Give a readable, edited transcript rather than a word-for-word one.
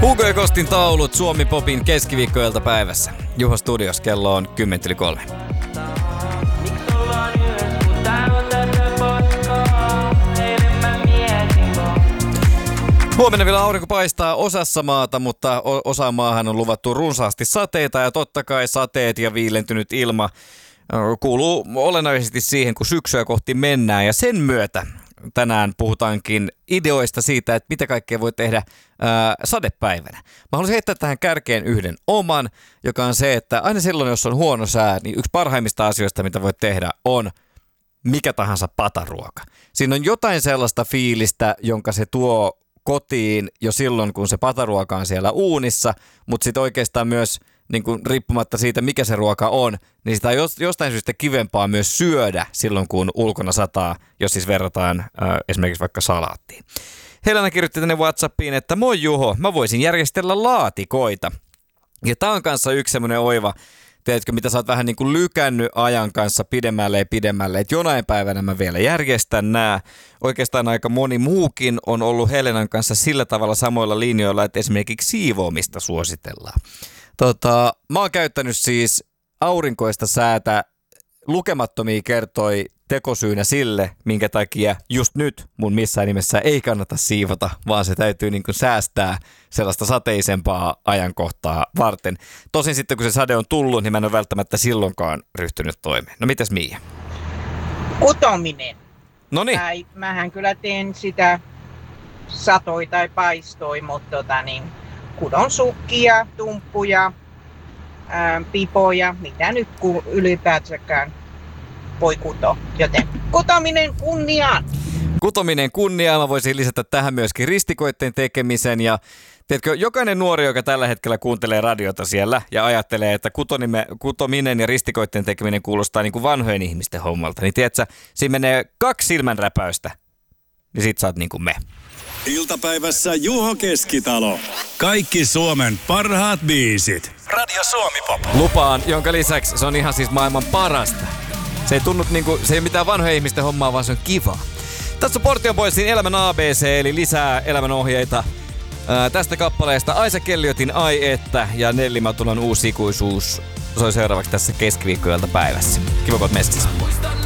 Hugo ja Kostin taulut Suomi Popin keskiviikkoilta päivässä. Juho Studios, kello on 10:03. Huomenna vielä aurinko paistaa osassa maata, mutta osa maahan on luvattu runsaasti sateita ja totta kai sateet ja viilentynyt ilma kuuluu olennaisesti siihen, kun syksyä kohti mennään ja sen myötä tänään puhutaankin ideoista siitä, että mitä kaikkea voi tehdä sadepäivänä. Mä haluaisin heittää tähän kärkeen yhden oman, joka on se, että aina silloin, jos on huono sää, niin yksi parhaimmista asioista, mitä voi tehdä, on mikä tahansa pataruoka. Siinä on jotain sellaista fiilistä, jonka se tuo kotiin jo silloin, kun se pataruoka on siellä uunissa, mutta sitten oikeastaan myös niin kuin riippumatta siitä, mikä se ruoka on, niin sitä on jostain syystä kivempaa myös syödä silloin, kun ulkona sataa, jos siis verrataan esimerkiksi vaikka salaattiin. Helena kirjoitti tänne WhatsAppiin, että moi Juho, mä voisin järjestellä laatikoita. Ja tää on kanssa yksi semmoinen oiva, teetkö, mitä sä oot vähän niin kuin lykännyt ajan kanssa pidemmälle ja pidemmälle, että jonain päivänä mä vielä järjestän nää. Oikeastaan aika moni muukin on ollut Helenan kanssa sillä tavalla samoilla linjoilla, että esimerkiksi siivoamista suositellaan. Mä oon käyttänyt siis aurinkoista säätä lukemattomia kertoi tekosyynä sille, minkä takia just nyt mun missään nimessä ei kannata siivota, vaan se täytyy niin kuin säästää sellaista sateisempaa ajankohtaa varten. Tosin sitten kun se sade on tullut, niin mä en ole välttämättä silloinkaan ryhtynyt toimeen. No mitäs Miia? Kutominen. Noniin. Mähän kyllä teen sitä satoi tai paistoi, mutta kudon sukkia, tumppuja, pipoja, mitä nyt ylipäätsäkään voi kutoa. Joten kutominen kunniaan. Kutominen kunniaan. Mä voisin lisätä tähän myöskin ristikoitten tekemisen. Ja tiedätkö, jokainen nuori, joka tällä hetkellä kuuntelee radiota siellä ja ajattelee, että kutominen ja ristikoitten tekeminen kuulostaa niin kuin vanhojen ihmisten hommalta, niin tiedätkö, siinä menee 2 silmänräpäystä, niin sit sä oot niin kuin me. Iltapäivässä Juho Keskitalo. Kaikki Suomen parhaat biisit. Radio Suomi Pop. Lupaan, jonka lisäksi se on ihan siis maailman parasta. Se ei tunnu niinku, se ei ole mitään vanhojen ihmisten hommaa, vaan se on kiva. Tässä on Portion Boysin Elämän ABC, eli lisää elämänohjeita tästä kappaleesta. Aisa Kelliotin Ai että ja Nelli Matulan Uusi ikuisuus soi seuraavaksi tässä keskiviikkoilta päivässä. Kiva, kun oot messissä.